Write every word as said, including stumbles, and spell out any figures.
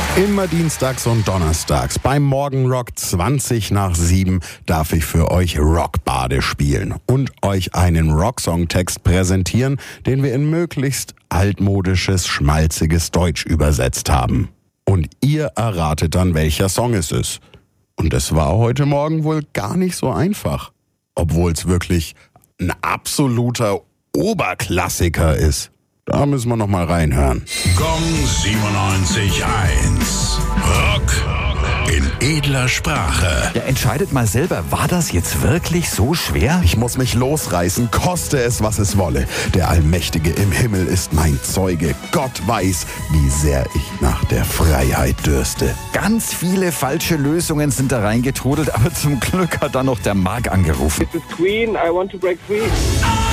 Immer dienstags und donnerstags beim Morgenrock zwanzig nach sieben darf ich für euch Rockbade spielen und euch einen Rocksongtext präsentieren, den wir in möglichst altmodisches, schmalziges Deutsch übersetzt haben. Und ihr erratet dann, welcher Song es ist. Und es war heute Morgen wohl gar nicht so einfach, obwohl es wirklich ein absoluter Oberklassiker ist. Da müssen wir noch mal reinhören. Gong siebenundneunzig Komma eins. Rock in edler Sprache. Ja, entscheidet mal selber, war das jetzt wirklich so schwer? Ich muss mich losreißen, koste es, was es wolle. Der Allmächtige im Himmel ist mein Zeuge. Gott weiß, wie sehr ich nach der Freiheit dürste. Ganz viele falsche Lösungen sind da reingetrudelt, aber zum Glück hat dann noch der Marc angerufen. This is Queen, I want to break free.